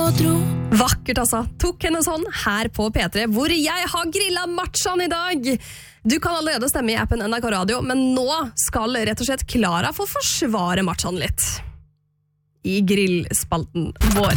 tro. Vakkert altså, tok hennes hånd her på P3, hvor jeg har grillet matchaen i dag. Du kan allerede stemme i appen NRK Radio, men nå skal rett og slett Klara få forsvare matchaen litt. I grillspalten vår.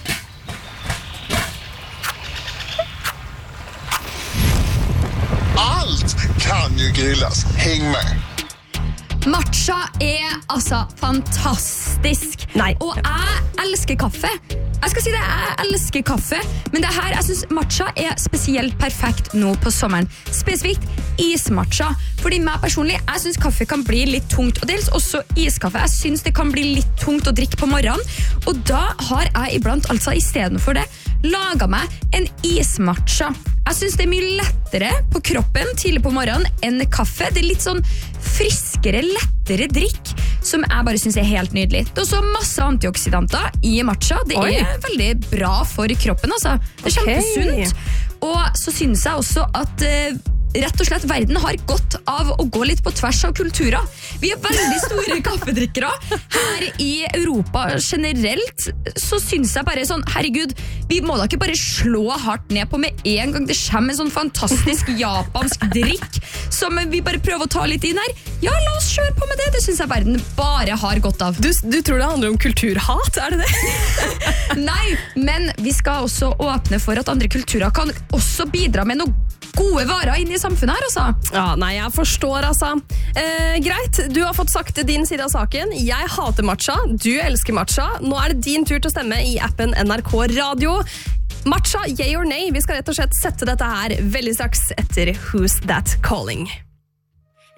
Allt kan ju grillas. Häng med. Matcha altså fantastisk. Nei. Og jeg elsker kaffe. Jeg skal si det, jeg elsker kaffe. Men det her, jeg synes matcha spesielt perfekt nå på sommeren. Spesifikt ismatcha. Fordi meg personlig, jeg synes kaffe kan bli litt tungt. Og dels også iskaffe. Jeg synes det kan bli litt tungt å drikke på morgenen. Og da har jeg iblant, altså i stedet for det, laget meg en ismatcha. Jeg synes det mye lettere på kroppen tidlig på morgenen enn kaffe. Det litt sånn friskere, lettere drikk, som jeg bare synes helt nydelig. Det også masse antioksidanter i matcha. Det veldig bra for kroppen, altså. Det kjempesunt. Og så synes jeg også at rett og slett verden har godt av å gå litt på tvers av kulturer. Vi veldig store kaffedrikkere. Her i Europa generelt så synes jeg bare sånn, herregud, vi må da ikke bare slå hardt ned på med en gang det kommer en sånn fantastisk japansk drikk som vi bare prøver å ta litt inn her. Ja, la oss kjøre på med det. Det synes jeg verden bare har godt av. Du tror det handler om kulturhat, er det det? Nei, men vi skal også åpne for at andre kulturer kan også bidra med noe gode varer inn i samfunnet her, altså. Ja, nei, jeg forstår, altså. Greit, du har fått sagt din side av saken. Jeg hater matcha, du elsker matcha. Nå er det din tur til å stemme i appen NRK Radio. Matcha, yay or nay? Vi skal rett og slett sette dette her veldig straks etter Who's That Calling?